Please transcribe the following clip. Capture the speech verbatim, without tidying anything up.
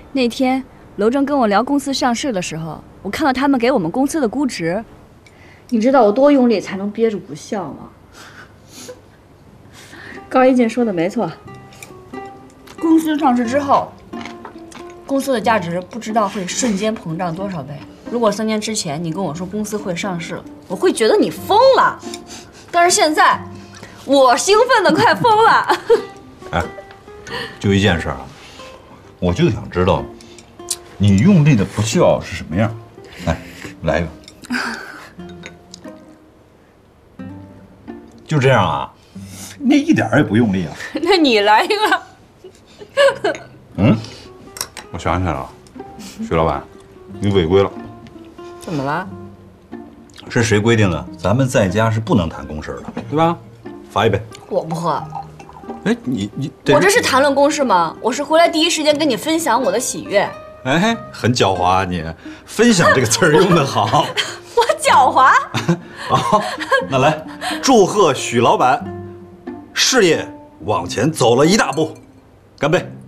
那天楼正跟我聊公司上市的时候，我看到他们给我们公司的估值，你知道我多用力才能憋住不笑吗？高一静说的没错，公司上市之后，公司的价值不知道会瞬间膨胀多少倍。如果三年之前你跟我说公司会上市，我会觉得你疯了。但是现在，我兴奋的快疯了。 哎，就一件事啊，我就想知道，你用力的不笑是什么样？来，来一个。就这样啊？那一点也不用力啊？ 那你来一个。 嗯，我想起来了，徐老板，你违规了。 怎么了？ 是谁规定的？咱们在家是不能谈公事的，对吧？罚一杯。 我不喝。 哎，你你， 我这是谈论公事吗？我是回来第一时间跟你分享我的喜悦。 哎，很狡猾啊你！分享这个词儿用得好。 我狡猾？ 啊，那来，祝贺许老板事业往前走了一大步，干杯！